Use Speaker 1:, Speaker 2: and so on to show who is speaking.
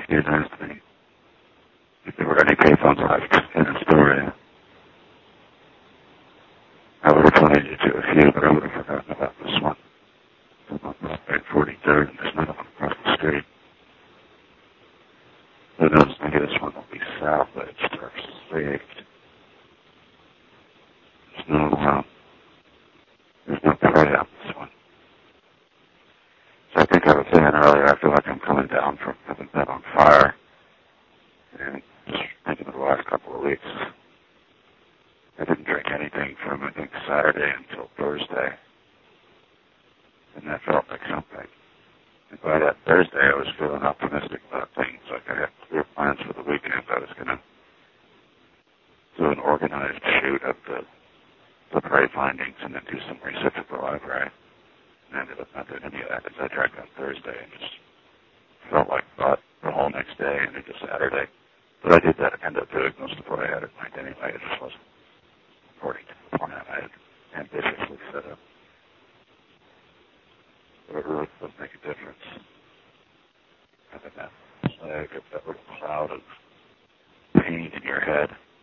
Speaker 1: if you'd asked me if there were any payphones left in Astoria, I would have pointed you to a few, but I would have forgotten about this one. I'm on Broadway 43rd, and there's none of them across the street. Who knows, maybe this one will be salvaged or saved. There's no prey on this one. So I think I was saying earlier, I feel like I'm coming down from having been on fire. And just thinking of the last couple of weeks, I didn't drink anything from, I think, Saturday until Thursday. And that felt like something. And by that Thursday, I was feeling optimistic about things. Like I had clear plans for the weekend. I was going to do an organized shoot of the prey findings and then do some research at the library. And I ended up not doing any of that because I drank on Thursday and just felt like thought the whole next day and into Saturday. But I did that. I ended up doing most of what I had in mind anyway. It just wasn't according to the plan I had ambitiously set up. But it really does make a difference. Having that slag of that little cloud of pain in your head.